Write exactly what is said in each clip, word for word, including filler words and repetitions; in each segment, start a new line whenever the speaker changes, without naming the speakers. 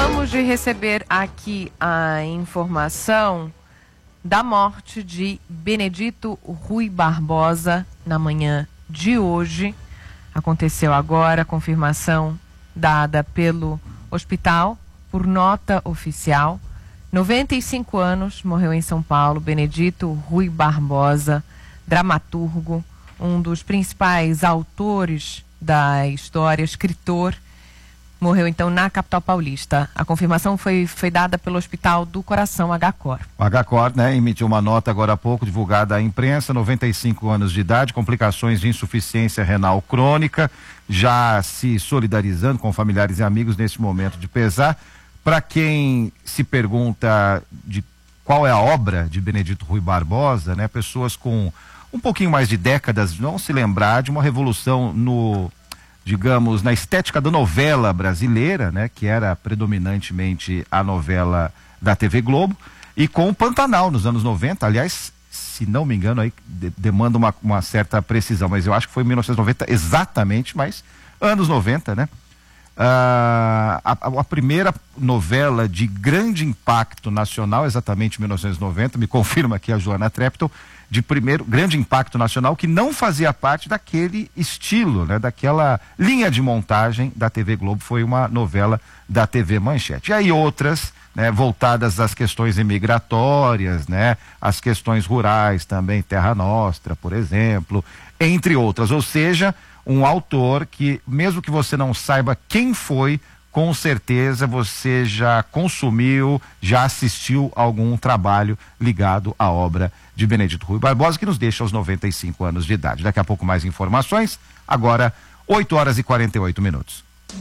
Acabamos de receber aqui a informação da morte de Benedito Rui Barbosa na manhã de hoje. Aconteceu agora, confirmação dada pelo hospital por nota oficial. noventa e cinco anos, morreu em São Paulo, Benedito Rui Barbosa, dramaturgo, um dos principais autores da história, escritor. Morreu, então, na capital paulista. A confirmação foi, foi dada pelo Hospital do Coração H C O R.
O H C O R, né, emitiu uma nota agora há pouco, divulgada à imprensa, noventa e cinco anos de idade, complicações de insuficiência renal crônica, já se solidarizando com familiares e amigos nesse momento de pesar. Para quem se pergunta de qual é a obra de Benedito Rui Barbosa, né, pessoas com um pouquinho mais de décadas vão se lembrar de uma revolução no... digamos, na estética da novela brasileira, né, que era predominantemente a novela da T V Globo, e com o Pantanal nos anos noventa, aliás, se não me engano, aí de, demanda uma, uma certa precisão, mas eu acho que foi em mil novecentos e noventa exatamente, mas anos noventa, né? Ah, a, a primeira novela de grande impacto nacional, exatamente em mil novecentos e noventa, me confirma aqui a Joana Trepton, de primeiro grande impacto nacional, que não fazia parte daquele estilo, né, daquela linha de montagem da T V Globo, foi uma novela da T V Manchete. E aí outras, né, voltadas às questões imigratórias, né, às questões rurais também, Terra Nostra, por exemplo, entre outras. Ou seja, um autor que, mesmo que você não saiba quem foi, com certeza você já consumiu, já assistiu a algum trabalho ligado à obra de Benedito Rui Barbosa, que nos deixa aos noventa e cinco anos de idade. Daqui a pouco mais informações, agora oito horas e quarenta e oito minutos.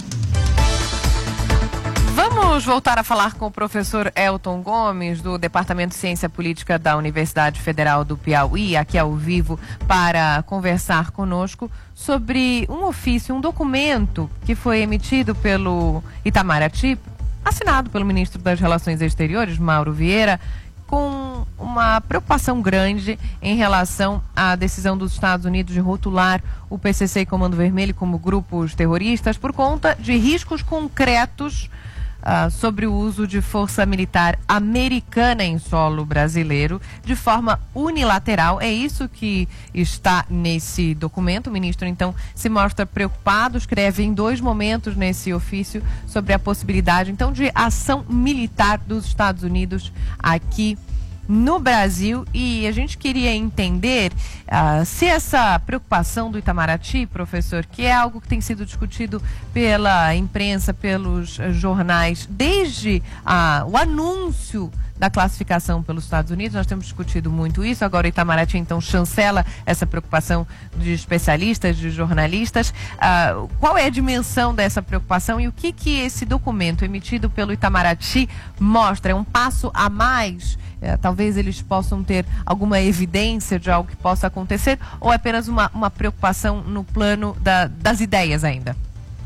Vamos voltar a falar com o professor Elton Gomes, do Departamento de Ciência Política da Universidade Federal do Piauí, aqui ao vivo, para conversar conosco sobre um ofício, um documento que foi emitido pelo Itamaraty, assinado pelo ministro das Relações Exteriores, Mauro Vieira, com uma preocupação grande em relação à decisão dos Estados Unidos de rotular o P C C e Comando Vermelho como grupos terroristas por conta de riscos concretos Uh, sobre o uso de força militar americana em solo brasileiro de forma unilateral. É isso que está nesse documento. O ministro, então, se mostra preocupado, escreve em dois momentos nesse ofício sobre a possibilidade, então, de ação militar dos Estados Unidos aqui no Brasil, e a gente queria entender uh, se essa preocupação do Itamaraty, professor, que é algo que tem sido discutido pela imprensa, pelos uh, jornais, desde uh, o anúncio da classificação pelos Estados Unidos, nós temos discutido muito isso. Agora o Itamaraty, então, chancela essa preocupação de especialistas, de jornalistas. Uh, qual é a dimensão dessa preocupação e o que que esse documento emitido pelo Itamaraty mostra? É um passo a mais? É, talvez eles possam ter alguma evidência de algo que possa acontecer, ou é apenas uma, uma preocupação no plano da, das ideias ainda?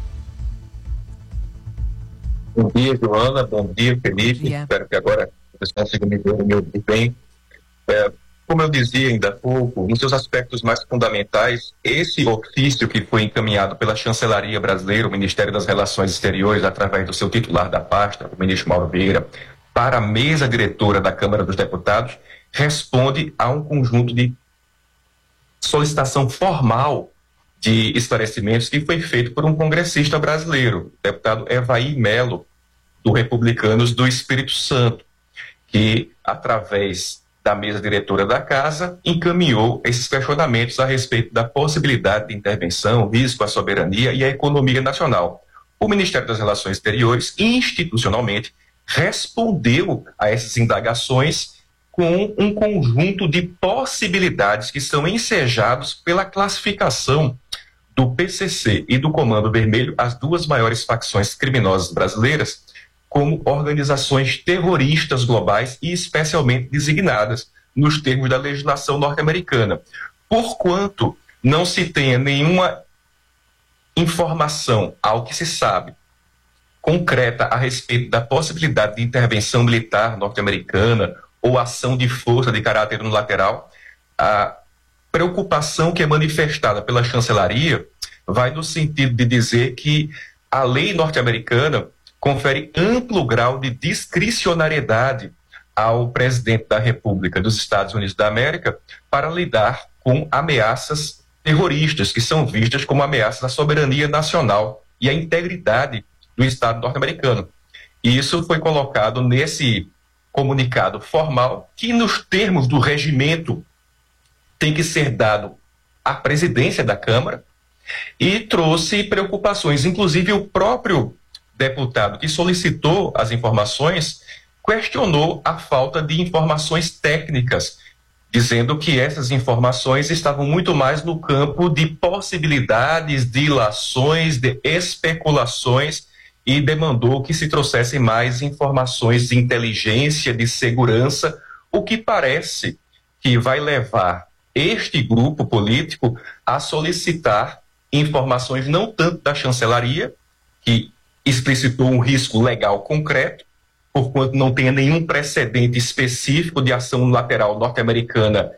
Bom dia, Joana. Bom dia, Felipe. Bom dia. Espero que agora vocês consigam me ver, me ouvir bem. É, como eu dizia ainda há pouco, nos seus aspectos mais fundamentais, esse ofício que foi encaminhado pela Chancelaria Brasileira, o Ministério das Relações Exteriores, através do seu titular da pasta, o ministro Mauro Vieira, para a mesa diretora da Câmara dos Deputados, responde a um conjunto de solicitação formal de esclarecimentos que foi feito por um congressista brasileiro, o deputado Evaí Melo, do Republicanos do Espírito Santo, que, através da mesa diretora da Casa, encaminhou esses questionamentos a respeito da possibilidade de intervenção, risco à soberania e à economia nacional. O Ministério das Relações Exteriores, institucionalmente, respondeu a essas indagações com um conjunto de possibilidades que são ensejados pela classificação do P C C e do Comando Vermelho, as duas maiores facções criminosas brasileiras, como organizações terroristas globais e especialmente designadas nos termos da legislação norte-americana. Porquanto não se tenha nenhuma informação, ao que se sabe, concreta a respeito da possibilidade de intervenção militar norte-americana ou ação de força de caráter unilateral, a preocupação que é manifestada pela chancelaria vai no sentido de dizer que a lei norte-americana confere amplo grau de discricionariedade ao presidente da República dos Estados Unidos da América para lidar com ameaças terroristas, que são vistas como ameaças à soberania nacional e à integridade do Estado norte-americano. E isso foi colocado nesse comunicado formal, que nos termos do regimento tem que ser dado à presidência da Câmara, e trouxe preocupações. Inclusive, o próprio deputado que solicitou as informações questionou a falta de informações técnicas, dizendo que essas informações estavam muito mais no campo de possibilidades, de ilações, de especulações, e demandou que se trouxessem mais informações de inteligência, de segurança, o que parece que vai levar este grupo político a solicitar informações não tanto da chancelaria, que explicitou um risco legal concreto, porquanto não tenha nenhum precedente específico de ação unilateral norte-americana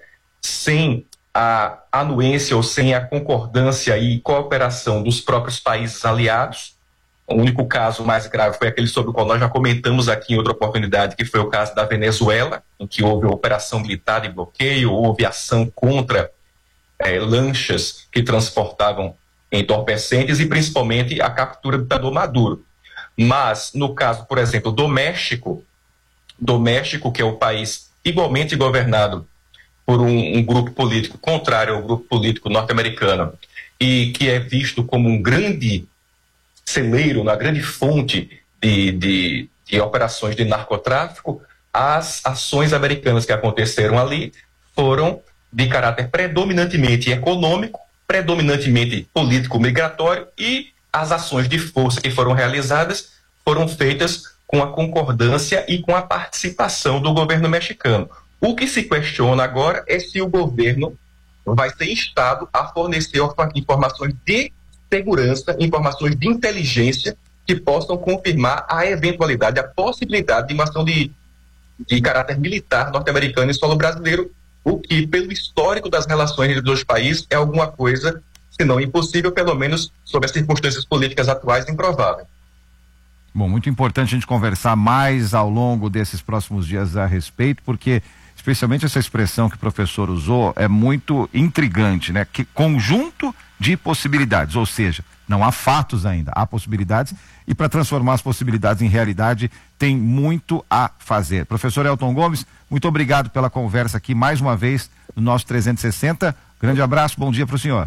sem a anuência ou sem a concordância e cooperação dos próprios países aliados. O único caso mais grave foi aquele sobre o qual nós já comentamos aqui em outra oportunidade, que foi o caso da Venezuela, em que houve operação militar de bloqueio, houve ação contra eh, lanchas que transportavam entorpecentes e principalmente a captura do ditador Maduro. Mas, no caso, por exemplo, do México, do México, que é o país igualmente governado por um, um grupo político contrário ao grupo político norte-americano e que é visto como um grande celeiro, uma grande fonte de, de, de operações de narcotráfico, as ações americanas que aconteceram ali foram de caráter predominantemente econômico, predominantemente político-migratório, e as ações de força que foram realizadas foram feitas com a concordância e com a participação do governo mexicano. O que se questiona agora é se o governo vai ser instado a fornecer informações de segurança, informações de inteligência que possam confirmar a eventualidade, a possibilidade de uma ação de, de caráter militar norte-americano em solo brasileiro, o que, pelo histórico das relações entre os dois países, é alguma coisa, se não impossível, pelo menos sob as circunstâncias políticas atuais, improvável.
Bom, muito importante a gente conversar mais ao longo desses próximos dias a respeito, porque especialmente essa expressão que o professor usou é muito intrigante, né? Que conjunto de possibilidades, ou seja, não há fatos ainda, há possibilidades, e para transformar as possibilidades em realidade tem muito a fazer. Professor Elton Gomes, muito obrigado pela conversa aqui mais uma vez no nosso trezentos e sessenta. Grande abraço, bom dia para o senhor.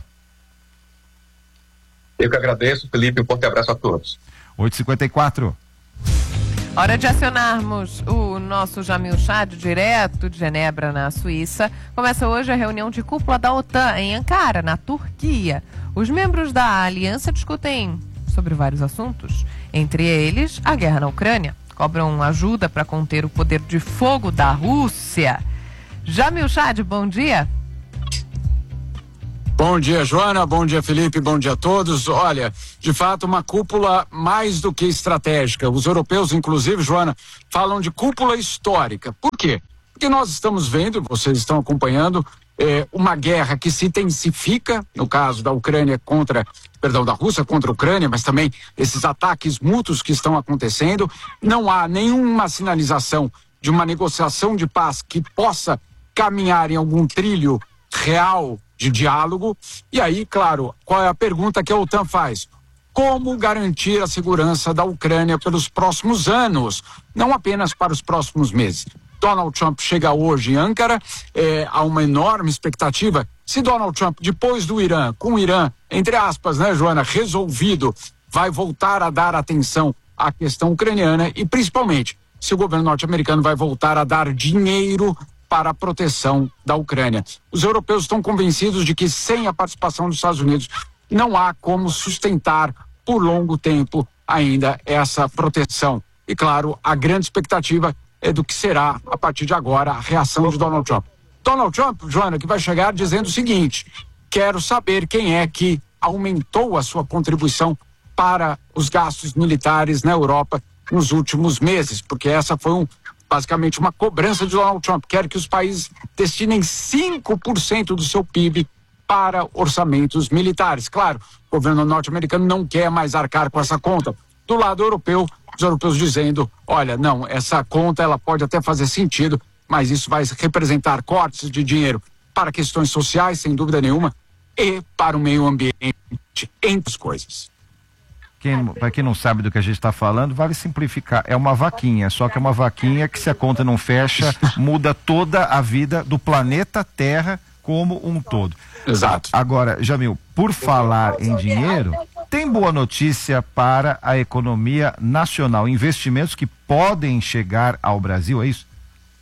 Eu que agradeço, Felipe, um forte abraço a todos.
oito e cinquenta e quatro.
Hora de acionarmos o nosso Jamil Chad, direto de Genebra, na Suíça. Começa hoje a reunião de cúpula da OTAN em Ankara, na Turquia. Os membros da aliança discutem sobre vários assuntos, entre eles a guerra na Ucrânia. Cobram ajuda para conter o poder de fogo da Rússia. Jamil Chad, bom dia.
Bom dia, Joana, bom dia, Felipe, bom dia a todos. Olha, de fato, uma cúpula mais do que estratégica. Os europeus, inclusive, Joana, falam de cúpula histórica. Por quê? Porque nós estamos vendo, vocês estão acompanhando, eh, uma guerra que se intensifica, no caso da Ucrânia contra, perdão, da Rússia contra a Ucrânia, mas também esses ataques mútuos que estão acontecendo. Não há nenhuma sinalização de uma negociação de paz que possa caminhar em algum trilho real de diálogo. E aí, claro, qual é a pergunta que a OTAN faz? Como garantir a segurança da Ucrânia pelos próximos anos, não apenas para os próximos meses? Donald Trump chega hoje em Ankara, é, há uma enorme expectativa. Se Donald Trump, depois do Irã, com o Irã, entre aspas, né, Joana, resolvido, vai voltar a dar atenção à questão ucraniana e, principalmente, se o governo norte-americano vai voltar a dar dinheiro para a proteção da Ucrânia. Os europeus estão convencidos de que sem a participação dos Estados Unidos não há como sustentar por longo tempo ainda essa proteção. E claro, a grande expectativa é do que será a partir de agora a reação de Donald Trump. Donald Trump, Joana, que vai chegar dizendo o seguinte: quero saber quem é que aumentou a sua contribuição para os gastos militares na Europa nos últimos meses, porque essa foi um basicamente uma cobrança de Donald Trump. Quer que os países destinem cinco por cento do seu P I B para orçamentos militares. Claro, o governo norte-americano não quer mais arcar com essa conta. Do lado europeu, os europeus dizendo, olha, não, essa conta ela pode até fazer sentido, mas isso vai representar cortes de dinheiro para questões sociais, sem dúvida nenhuma, e para o meio ambiente, entre as coisas.
Para quem não sabe do que a gente está falando, vale simplificar. É uma vaquinha, só que é uma vaquinha que, se a conta não fecha, muda toda a vida do planeta Terra como um todo.
Exato.
Agora, Jamil, por falar em dinheiro, tem boa notícia para a economia nacional. Investimentos que podem chegar ao Brasil, é isso?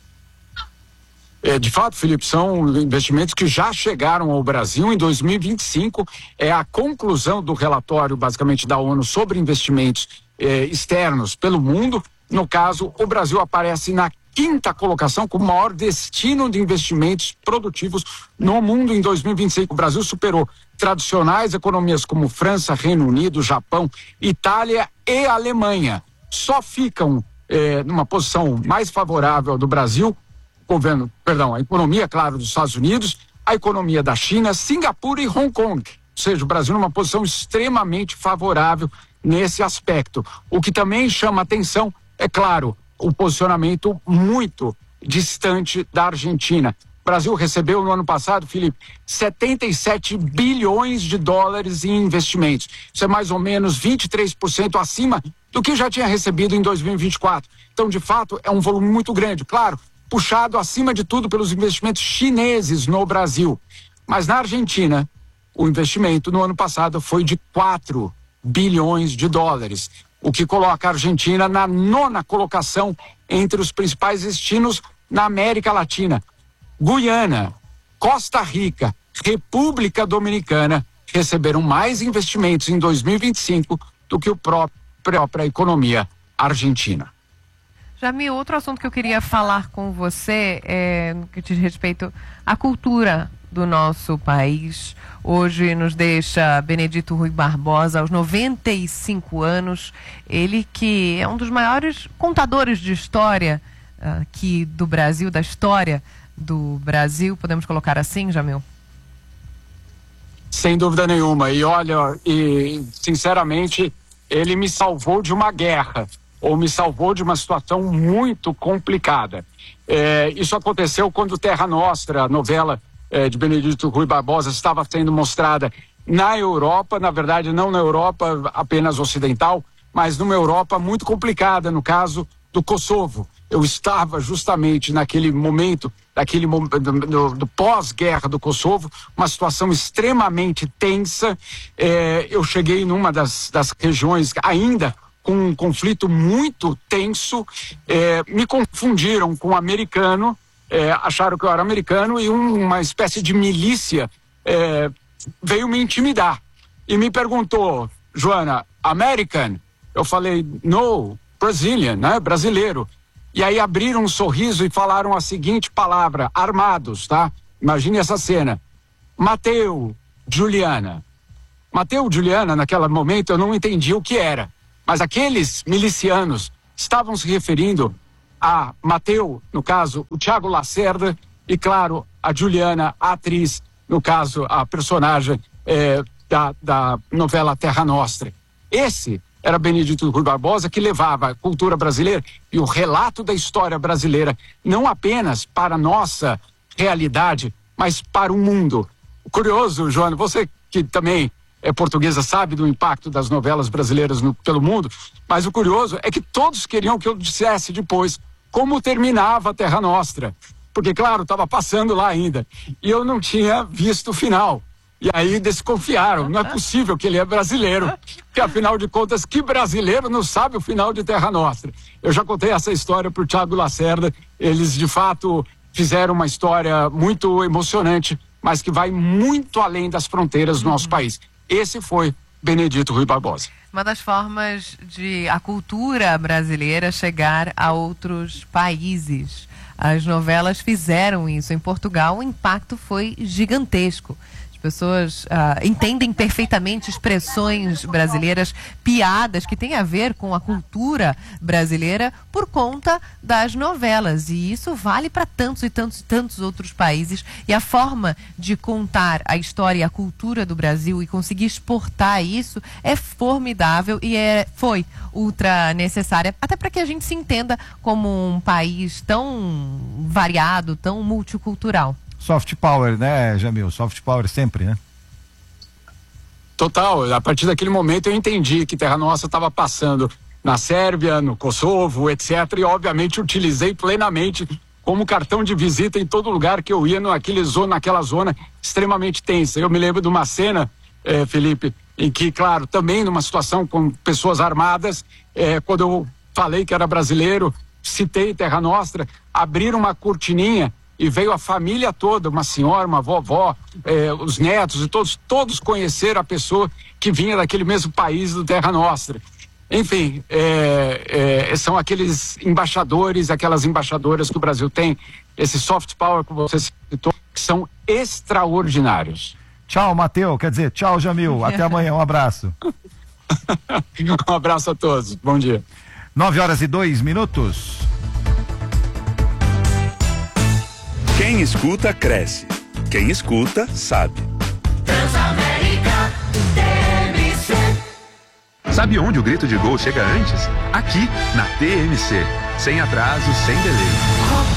É, de fato, Felipe, são investimentos que já chegaram ao Brasil em dois mil e vinte e cinco. É a conclusão do relatório, basicamente, da ONU sobre investimentos eh, externos pelo mundo. No caso, o Brasil aparece na quinta colocação como maior destino de investimentos produtivos no mundo em dois mil e vinte e cinco. O Brasil superou tradicionais economias como França, Reino Unido, Japão, Itália e Alemanha. Só ficam eh, numa posição mais favorável do Brasil, governo, perdão, a economia, claro, dos Estados Unidos, a economia da China, Singapura e Hong Kong. Ou seja, o Brasil numa posição extremamente favorável nesse aspecto. O que também chama atenção, é claro, o posicionamento muito distante da Argentina. O Brasil recebeu no ano passado, Felipe, setenta e sete bilhões de dólares em investimentos. Isso é mais ou menos vinte e três por cento acima do que já tinha recebido em dois mil e vinte e quatro. Então, de fato, é um volume muito grande. Claro, puxado acima de tudo pelos investimentos chineses no Brasil. Mas na Argentina, o investimento no ano passado foi de quatro bilhões de dólares, o que coloca a Argentina na nona colocação entre os principais destinos na América Latina. Guiana, Costa Rica, República Dominicana receberam mais investimentos em dois mil e vinte e cinco do que a própria economia argentina.
Jamil, outro assunto que eu queria falar com você é no que diz respeito à cultura do nosso país. Hoje nos deixa Benedito Rui Barbosa, aos noventa e cinco anos, ele que é um dos maiores contadores de história uh, aqui do Brasil, da história do Brasil, podemos colocar assim, Jamil?
Sem dúvida nenhuma, e olha, e sinceramente, ele me salvou de uma guerra, ou me salvou de uma situação muito complicada. É, isso aconteceu quando Terra Nostra, a novela é, de Benedito Rui Barbosa, estava sendo mostrada na Europa, na verdade não na Europa apenas ocidental, mas numa Europa muito complicada, no caso do Kosovo. Eu estava justamente naquele momento, daquele do, do pós-guerra do Kosovo, uma situação extremamente tensa. É, eu cheguei numa das, das regiões ainda com um conflito muito tenso, é, me confundiram com um americano, é, acharam que eu era americano e um, uma espécie de milícia é, veio me intimidar e me perguntou, Joana, American? Eu falei, no, Brazilian, né, brasileiro. E aí abriram um sorriso e falaram a seguinte palavra, armados, tá? Imagine essa cena, Mateu, Juliana. Mateu, Juliana, naquele momento eu não entendi o que era. Mas aqueles milicianos estavam se referindo a Mateu, no caso, o Thiago Lacerda, e claro, a Juliana, a atriz, no caso, a personagem é, da, da novela Terra Nostra. Esse era Benedito Rui Barbosa, que levava a cultura brasileira e o relato da história brasileira, não apenas para a nossa realidade, mas para o mundo. Curioso, Joana, você que também é portuguesa, sabe do impacto das novelas brasileiras no, pelo mundo, mas o curioso é que todos queriam que eu dissesse depois como terminava a Terra Nostra, porque claro, estava passando lá ainda, e eu não tinha visto o final, e aí desconfiaram, não é possível que ele é brasileiro, porque afinal de contas, que brasileiro não sabe o final de Terra Nostra? Eu já contei essa história para o Thiago Lacerda, eles de fato fizeram uma história muito emocionante, mas que vai muito além das fronteiras do nosso país. Esse foi Benedito Rui Barbosa.
Uma das formas de a cultura brasileira chegar a outros países. As novelas fizeram isso. Em Portugal, o impacto foi gigantesco. As pessoas uh, entendem perfeitamente expressões brasileiras, piadas que têm a ver com a cultura brasileira por conta das novelas. E isso vale para tantos e tantos e tantos outros países. E a forma de contar a história e a cultura do Brasil e conseguir exportar isso é formidável e é, foi ultra necessária, até para que a gente se entenda como um país tão variado, tão multicultural.
Soft power, né, Jamil? Soft power sempre, né?
Total. A partir daquele momento eu entendi que Terra Nossa estava passando na Sérvia, no Kosovo, etcétera. E obviamente utilizei plenamente como cartão de visita em todo lugar que eu ia naquele zona, naquela zona extremamente tensa. Eu me lembro de uma cena, eh, Felipe, em que, claro, também numa situação com pessoas armadas, eh, quando eu falei que era brasileiro, citei Terra Nostra, abriram uma cortininha e veio a família toda, uma senhora, uma vovó, eh, os netos e todos, todos conheceram a pessoa que vinha daquele mesmo país do Terra Nostra. Enfim, é, é, são aqueles embaixadores, aquelas embaixadoras que o Brasil tem, esse soft power que você citou, que são extraordinários.
Tchau, Matheus, quer dizer, tchau, Jamil, até amanhã, um abraço.
Um abraço a todos, bom dia.
Nove horas e dois minutos.
Quem escuta, cresce. Quem escuta, sabe.
Transamérica T M C.
Sabe onde o grito de gol chega antes? Aqui, na T M C. Sem atraso, sem delay.